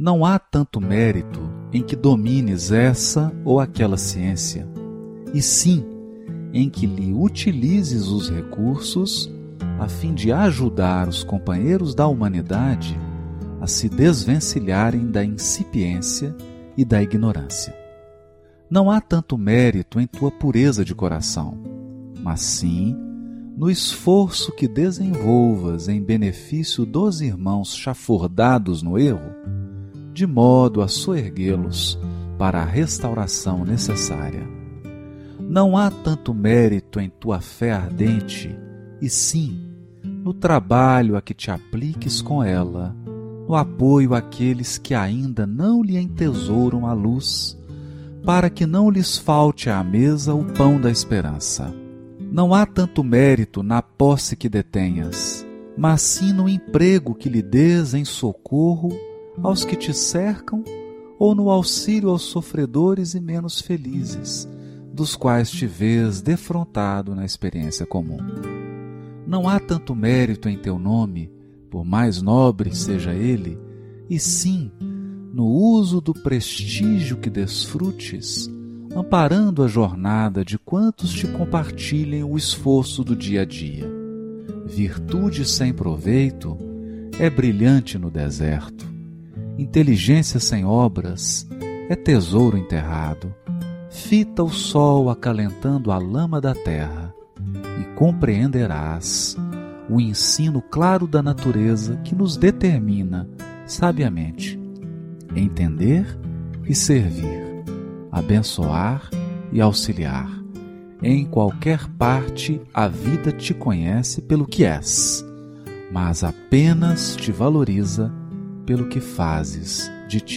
Não há tanto mérito em que domines essa ou aquela ciência, e sim em que lhe utilizes os recursos a fim de ajudar os companheiros da humanidade a se desvencilharem da incipiência e da ignorância. Não há tanto mérito em tua pureza de coração, mas sim no esforço que desenvolvas em benefício dos irmãos chafurdados no erro, de modo a soerguê-los para a restauração necessária. Não há tanto mérito em tua fé ardente, e sim no trabalho a que te apliques com ela, no apoio àqueles que ainda não lhe entesouram a luz, para que não lhes falte à mesa o pão da esperança. Não há tanto mérito na posse que detenhas, mas sim no emprego que lhe dês em socorro aos que te cercam ou no auxílio aos sofredores e menos felizes, dos quais te vês defrontado na experiência comum. Não há tanto mérito em teu nome, por mais nobre seja ele, e sim no uso do prestígio que desfrutes, amparando a jornada de quantos te compartilhem o esforço do dia a dia. Virtude sem proveito é brilhante no deserto. Inteligência sem obras é tesouro enterrado. Fita o sol acalentando a lama da terra, e compreenderás o ensino claro da natureza que nos determina, sabiamente, entender e servir, abençoar e auxiliar. Em qualquer parte a vida te conhece pelo que és, mas apenas te valoriza pelo que fazes de ti.